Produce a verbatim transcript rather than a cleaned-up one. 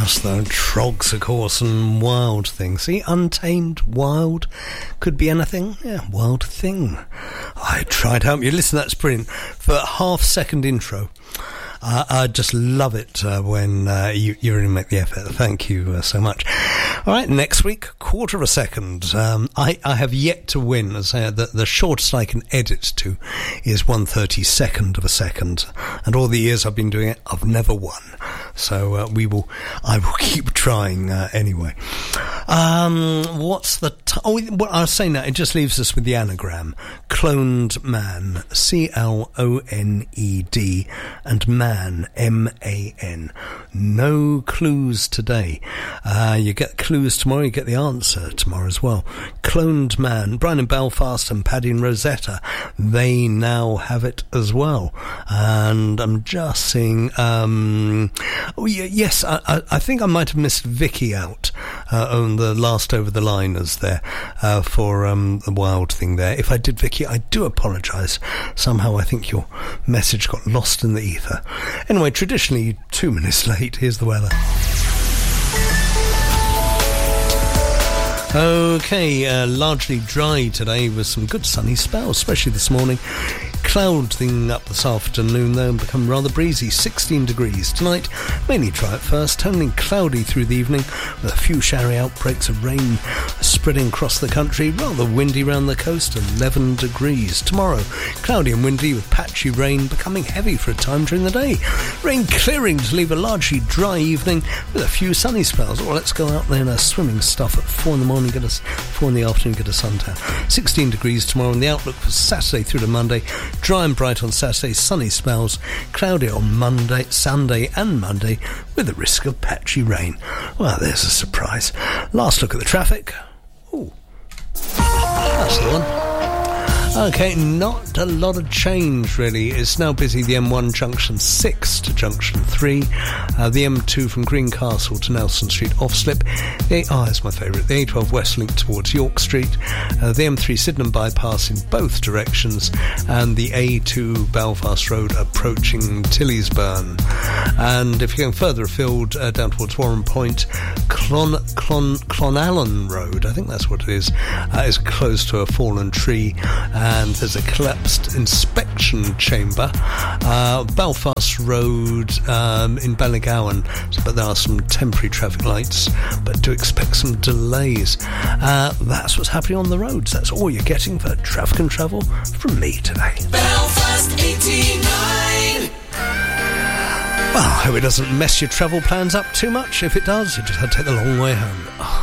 That's the Trogs, of course, and Wild Thing. See, Untamed, Wild, could be anything. Yeah, Wild Thing. I tried to help you. Listen, that's brilliant. For a half-second intro, uh, I just love it uh, when uh, you, you really make the effort. Thank you uh, so much. All right, next week, quarter of a second. Um, I, I have yet to win. As I, the, the shortest I can edit to is one thirty-second of a second. And all the years I've been doing it, I've never won. So uh, we will, I will keep trying uh, anyway. Um, what's the, t- oh, what I was saying that, it just leaves us with the anagram. Cloned man, C L O N E D, and man, M A N. No clues today. Uh, you get clues tomorrow, you get the answer tomorrow as well. Cloned man, Brian in Belfast and Paddy in Rosetta, they now have it as well. And I'm just seeing, um, oh yeah, yes, I, I, I think I might have missed Vicky out uh, on the last over the liners there uh, for um, the Wild Thing there. If I did, Vicky, I do apologise. Somehow I think your message got lost in the ether. Anyway, traditionally two minutes late. Here's the weather. Okay, uh, largely dry today with some good sunny spells, especially this morning. Clouding up this afternoon though and become rather breezy, sixteen degrees. Tonight, mainly dry at first, turning cloudy through the evening with a few showery outbreaks of rain spreading across the country, rather windy around the coast, eleven degrees. Tomorrow, cloudy and windy with patchy rain becoming heavy for a time during the day. Rain clearing to leave a largely dry evening with a few sunny spells. Well, let's go out there in our swimming stuff at four in the morning, get us four in the afternoon, get a suntan. sixteen degrees tomorrow, and the outlook for Saturday through to Monday. Dry and bright on Saturday, sunny spells, cloudy on Monday, Sunday and Monday with a risk of patchy rain. Well, there's a surprise. Last look at the traffic. Ooh, that's the one. Okay, not a lot of change really. It's now busy the M one junction six to junction three, uh, the M two from Greencastle to Nelson Street off slip, the A R is my favourite, the A twelve West Link towards York Street, uh, the M three Sydenham bypass in both directions, and the A two Belfast Road approaching Tillysburn. And if you're going further afield uh, down towards Warren Point, Clon, Clon, Clonallen Road, I think that's what it is, uh, is close to a fallen tree. And there's a collapsed inspection chamber. Uh, Belfast Road um, in Ballygowan, but there are some temporary traffic lights, but do expect some delays. Uh, that's what's happening on the roads. That's all you're getting for traffic and travel from me today. Belfast eighty-nine. Well, I hope it doesn't mess your travel plans up too much. If it does, you just have to take the long way home. Oh.